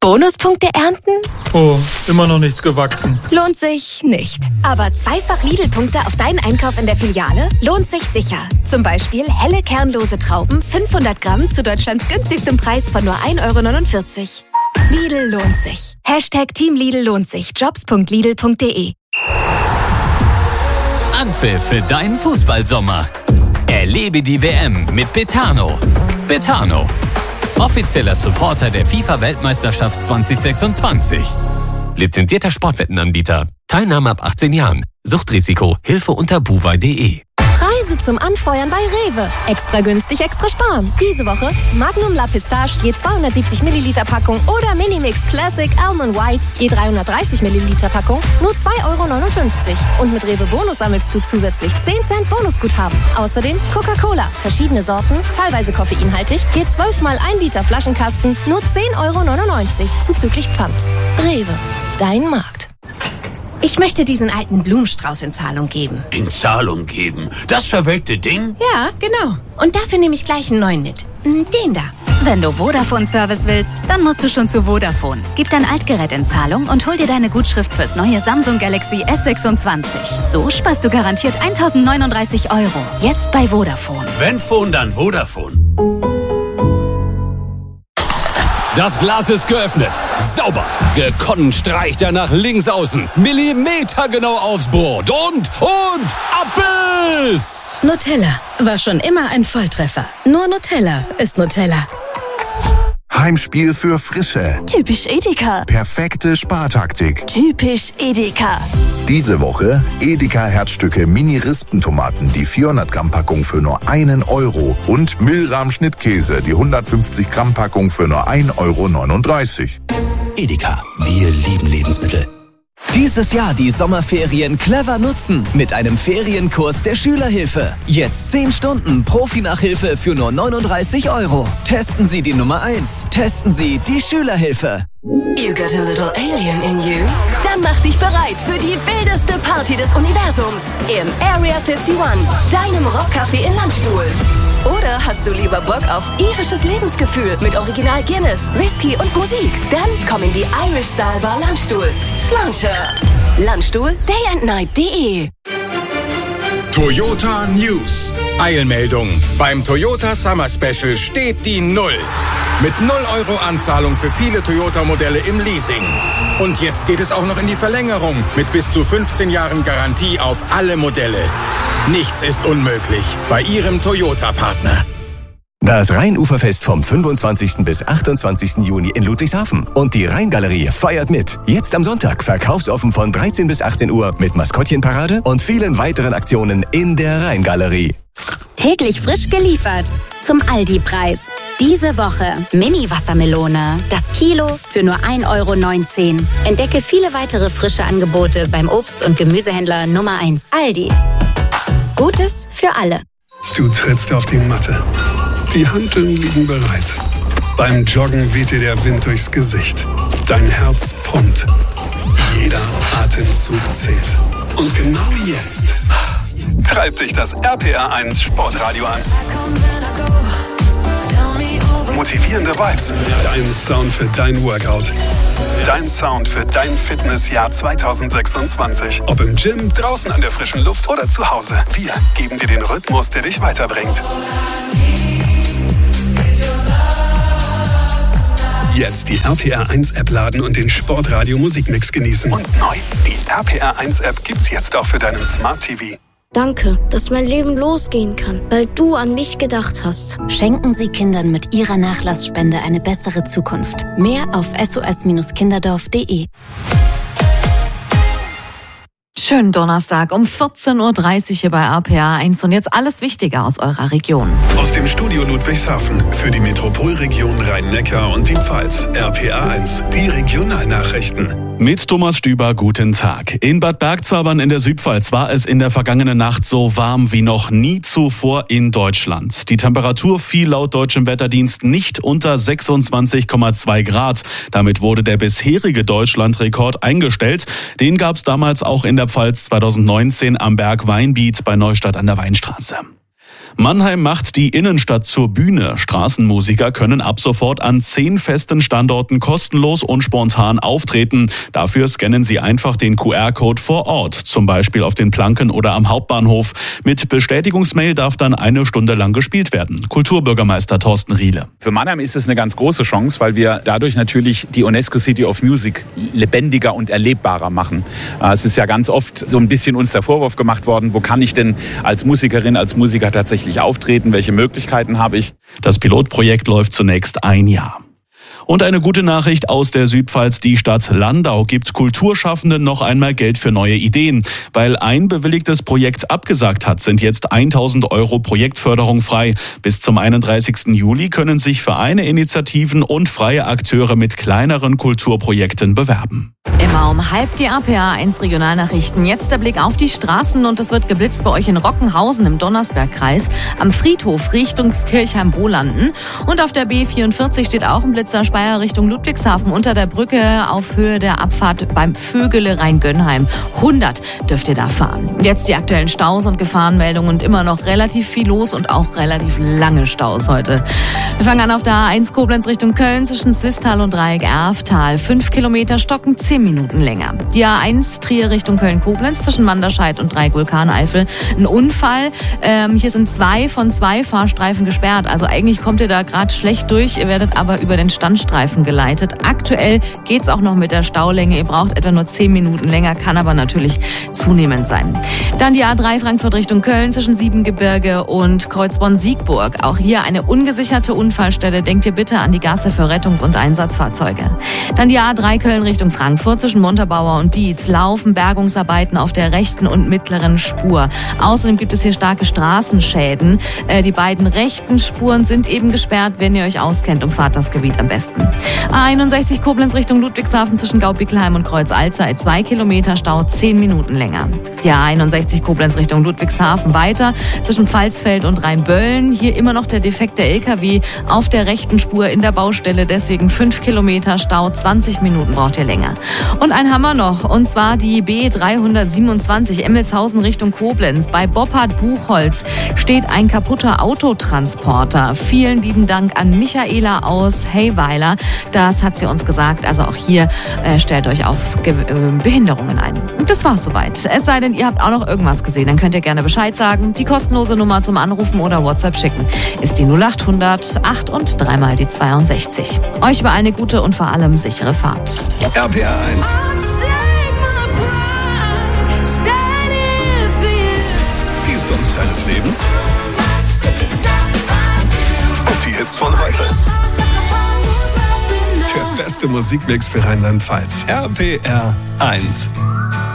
Bonuspunkte ernten? Oh, immer noch nichts gewachsen. Lohnt sich nicht. Aber zweifach Lidl-Punkte auf deinen Einkauf in der Filiale lohnt sich sicher. Zum Beispiel helle kernlose Trauben 500 Gramm zu Deutschlands günstigstem Preis von nur 1,49 €. Lidl lohnt sich. Team Lidl lohnt sich. Jobs.lidl.de. Anpfiff für deinen Fußballsommer. Erlebe die WM mit Betano. Betano, offizieller Supporter der FIFA-Weltmeisterschaft 2026. Lizenzierter Sportwettenanbieter. Teilnahme ab 18 Jahren. Suchtrisiko. Hilfe unter buwei.de. Preise zum Anfeuern bei Rewe. Extra günstig, extra sparen. Diese Woche Magnum La Pistache je 270 Milliliter Packung oder Minimix Classic Almond White je 330 Milliliter Packung nur 2,59 €. Und mit Rewe Bonus sammelst du zusätzlich 10 Cent Bonusguthaben. Außerdem Coca-Cola, verschiedene Sorten, teilweise koffeinhaltig, je 12 mal 1 Liter Flaschenkasten nur 10,99 € zuzüglich Pfand. Rewe, dein Markt. Ich möchte diesen alten Blumenstrauß in Zahlung geben. In Zahlung geben? Das verwelkte Ding? Ja, genau. Und dafür nehme ich gleich einen neuen mit. Den da. Wenn du Vodafone-Service willst, dann musst du schon zu Vodafone. Gib dein Altgerät in Zahlung und hol dir deine Gutschrift fürs neue Samsung Galaxy S26. So sparst du garantiert 1.039 €. Jetzt bei Vodafone. Wenn Phone, dann Vodafone. Das Glas ist geöffnet. Sauber. Gekonnt streicht er nach links außen. Millimetergenau aufs Board. Und Abyss! Nutella war schon immer ein Volltreffer. Nur Nutella ist Nutella. Heimspiel für Frische. Typisch Edeka. Perfekte Spartaktik. Typisch Edeka. Diese Woche Edeka Herzstücke Mini-Rispentomaten, die 400 Gramm Packung für nur 1 € und Milram Schnittkäse, die 150 Gramm Packung für nur 1,39 €. Edeka, wir lieben Lebensmittel. Dieses Jahr die Sommerferien clever nutzen mit einem Ferienkurs der Schülerhilfe. Jetzt 10 Stunden Profi-Nachhilfe für nur 39 €. Testen Sie die Nummer 1. Testen Sie die Schülerhilfe. You got a little alien in you? Dann mach dich bereit für die wildeste Party des Universums im Area 51, deinem Rockcafé in Landstuhl. Oder hast du lieber Bock auf irisches Lebensgefühl mit Original Guinness, Whisky und Musik? Dann komm in die Irish Style Bar Landstuhl. Sláinte. Landstuhl, dayandnight.de. Toyota News. Eilmeldung. Beim Toyota Summer Special steht die 0. Mit 0 € Anzahlung für viele Toyota-Modelle im Leasing. Und jetzt geht es auch noch in die Verlängerung mit bis zu 15 Jahren Garantie auf alle Modelle. Nichts ist unmöglich bei Ihrem Toyota-Partner. Das Rheinuferfest vom 25. bis 28. Juni in Ludwigshafen. Und die Rheingalerie feiert mit. Jetzt am Sonntag verkaufsoffen von 13 bis 18 Uhr mit Maskottchenparade und vielen weiteren Aktionen in der Rheingalerie. Täglich frisch geliefert. Zum Aldi-Preis. Diese Woche Mini-Wassermelone. Das Kilo für nur 1,19 €. Entdecke viele weitere frische Angebote beim Obst- und Gemüsehändler Nummer 1. Aldi. Gutes für alle. Du trittst auf die Matte. Die Hanteln liegen bereit. Beim Joggen weht dir der Wind durchs Gesicht. Dein Herz pumpt. Jeder Atemzug zählt. Und genau jetzt treibt dich das RPR1 Sportradio an. Motivierende Vibes. Dein Sound für dein Workout. Dein Sound für dein Fitnessjahr 2026. Ob im Gym, draußen an der frischen Luft oder zu Hause. Wir geben dir den Rhythmus, der dich weiterbringt. Jetzt die RPR1-App laden und den Sportradio-Musikmix genießen. Und neu, die RPR1-App gibt's jetzt auch für deinen Smart TV. Danke, dass mein Leben losgehen kann, weil du an mich gedacht hast. Schenken Sie Kindern mit Ihrer Nachlassspende eine bessere Zukunft. Mehr auf sos-kinderdorf.de. Schönen Donnerstag um 14:30 Uhr hier bei RPR1 und jetzt alles Wichtige aus eurer Region. Aus dem Studio Ludwigshafen für die Metropolregion Rhein-Neckar und die Pfalz. RPR1, die Regionalnachrichten. Mit Thomas Stüber, guten Tag. In Bad Bergzabern in der Südpfalz war es in der vergangenen Nacht so warm wie noch nie zuvor in Deutschland. Die Temperatur fiel laut deutschem Wetterdienst nicht unter 26,2 Grad. Damit wurde der bisherige Deutschlandrekord eingestellt. Den gab es damals auch in der Pfalz 2019 am Berg Weinbiet bei Neustadt an der Weinstraße. Mannheim macht die Innenstadt zur Bühne. Straßenmusiker können ab sofort an 10 festen Standorten kostenlos und spontan auftreten. Dafür scannen sie einfach den QR-Code vor Ort, zum Beispiel auf den Planken oder am Hauptbahnhof. Mit Bestätigungsmail darf dann 1 Stunde lang gespielt werden. Kulturbürgermeister Thorsten Riele. Für Mannheim ist es eine ganz große Chance, weil wir dadurch natürlich die UNESCO City of Music lebendiger und erlebbarer machen. Es ist ja ganz oft so ein bisschen uns der Vorwurf gemacht worden, wo kann ich denn als Musikerin, als Musiker tatsächlich auftreten, welche Möglichkeiten habe ich? Das Pilotprojekt läuft zunächst 1 Jahr. Und eine gute Nachricht aus der Südpfalz. Die Stadt Landau gibt Kulturschaffenden noch einmal Geld für neue Ideen. Weil ein bewilligtes Projekt abgesagt hat, sind jetzt 1.000 € Projektförderung frei. Bis zum 31. Juli können sich Vereine, Initiativen und freie Akteure mit kleineren Kulturprojekten bewerben. Immer um halb die RPA 1 Regionalnachrichten. Jetzt der Blick auf die Straßen und es wird geblitzt bei euch in Rockenhausen im Donnersbergkreis, am Friedhof Richtung Kirchheim-Bolanden und auf der B44 steht auch ein Blitzer Speyer Richtung Ludwigshafen unter der Brücke auf Höhe der Abfahrt beim Vögele Rhein-Gönnheim. 100 dürft ihr da fahren. Jetzt die aktuellen Staus und Gefahrenmeldungen und immer noch relativ viel los und auch relativ lange Staus heute. Wir fangen an auf der A1 Koblenz Richtung Köln zwischen Swisttal und Dreieck Erftal. 5 Kilometer stocken 10 Minuten länger. Die A1 Trier Richtung Köln-Koblenz zwischen Manderscheid und Dreieck Vulkaneifel. Ein Unfall. Hier sind 2 von 2 Fahrstreifen gesperrt. Also eigentlich kommt ihr da gerade schlecht durch. Ihr werdet aber über den Standstreifen geleitet. Aktuell geht's auch noch mit der Staulänge. Ihr braucht etwa nur 10 Minuten länger, kann aber natürlich zunehmend sein. Dann die A3 Frankfurt Richtung Köln zwischen Siebengebirge und Kreuzborn-Siegburg. Auch hier eine ungesicherte Unfallstelle. Denkt ihr bitte an die Gasse für Rettungs- und Einsatzfahrzeuge. Dann die A3 Köln Richtung Frankfurt zwischen Montabaur und Dietz laufen Bergungsarbeiten auf der rechten und mittleren Spur. Außerdem gibt es hier starke Straßenschäden. Die beiden rechten Spuren sind eben gesperrt. Wenn ihr euch auskennt, umfahrt das Gebiet am besten. A61 Koblenz Richtung Ludwigshafen zwischen Gaubickelheim und Kreuz-Alzey 2 Kilometer Stau, 10 Minuten länger. Die A61 Koblenz Richtung Ludwigshafen weiter zwischen Pfalzfeld und Rheinböllen. Hier immer noch der defekte LKW auf der rechten Spur in der Baustelle. Deswegen 5 Kilometer Stau, 20 Minuten braucht ihr länger. Und ein Hammer noch, und zwar die B327 Emmelshausen Richtung Koblenz. Bei Boppard-Buchholz steht ein kaputter Autotransporter. Vielen lieben Dank an Michaela aus Heyweiler. Das hat sie uns gesagt. Also auch hier stellt euch auf Behinderungen ein. Und das war's soweit. Es sei denn, ihr habt auch noch irgendwas gesehen, dann könnt ihr gerne Bescheid sagen. Die kostenlose Nummer zum Anrufen oder WhatsApp schicken ist die 0800 8 und 3 mal die 62. Euch über eine gute und vor allem sichere Fahrt. RPA 1. Die Songs deines Lebens. Und die Hits von heute. Der beste Musikmix für Rheinland-Pfalz. RPR 1.